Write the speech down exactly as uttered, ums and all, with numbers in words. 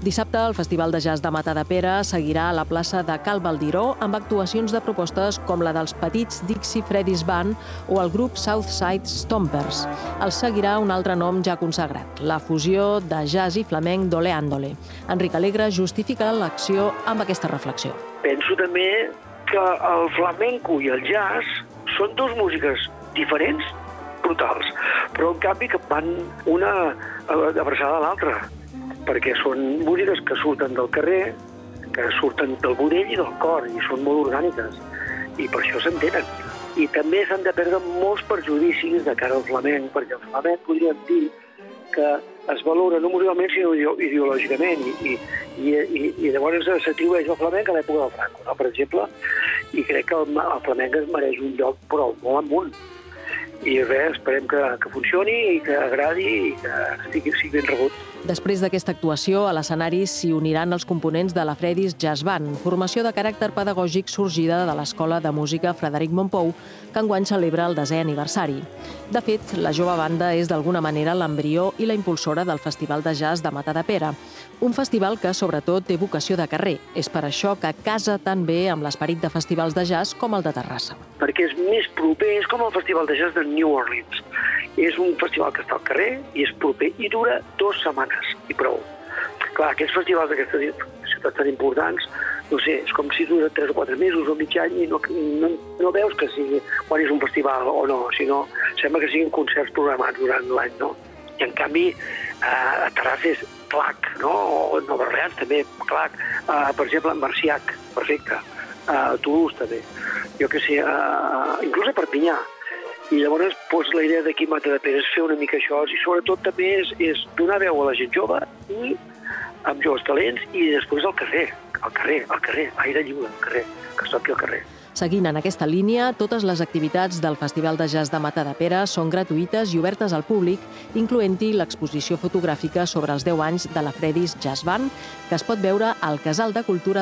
Dissabte, el Festival de Jazz de Matadepera seguirà a la plaça de Cal Valdiró amb actuacions de propostes com la dels petits Dixie Freddy's Band o el grup Southside Stompers. El seguirà un altre nom ja consagrat, la fusió de jazz i flamenc d'Oleándole. Enric Alegre justifica l'acció amb aquesta reflexió. Penso també que el flamenco i el jazz són dues músiques diferents, brutals, però en canvi que van una abraçada a l'altra, perquè són músiques que surten del carrer, que surten del budell i del cor, i són molt orgàniques, i per això s'entenen. I també s'han de perdre molts perjudicis de cara al flamenc, perquè el flamenc podríem dir que es valora no musicalment sinó ideològicament, i, i, i, i llavors s'atribueix el flamenc a l'època del Franco, no? Per exemple, i crec que el, el flamenc es mereix un lloc però molt amunt. I res, esperem que, que funcioni i que agradi i que sigui, sigui ben rebut. Després d'aquesta actuació, a l'escenari s'hi uniran els components de la Freddy's Jazz Band, formació de caràcter pedagògic sorgida de l'Escola de Música Frederic Mompou, que enguany celebra el desè aniversari. De fet, la jove banda és d'alguna manera l'embrió i la impulsora del Festival de Jazz de Matadepera, un festival que sobretot té vocació de carrer. És per això que casa tan bé amb l'esperit de festivals de jazz com el de Terrassa. Perquè és més proper, és com el Festival de Jazz de New Orleans. És un festival que està al carrer i és proper i dura dues setmanes i prou. Clar, aquests festivals d'aquestes ciutats tan importants, no sé, és com si dura tres o quatre mesos o mig any i no, no, no veus que sigui quan és un festival o no, sinó sembla que siguin concerts programats durant l'any, no? I en canvi, a Terrassa és Clac, no? O Nova Orleans també, Clac. Per exemple, Marciac, perfecte. A Toulouse també. Jo què sé, inclús a Perpinyà. I llavors doncs, la idea d'aquí a Matadepera és fer una mica això i sobretot també és, és donar veu a la gent jove i amb joves talents i després al carrer, al carrer, al carrer, aire lliure, al carrer, que es toqui al carrer. Seguint en aquesta línia, totes les activitats del Festival de Jazz de Matadepera són gratuïtes i obertes al públic, incloent-hi l'exposició fotogràfica sobre els deu anys de la Freddy's Jazz Band, que es pot veure al Casal de Cultura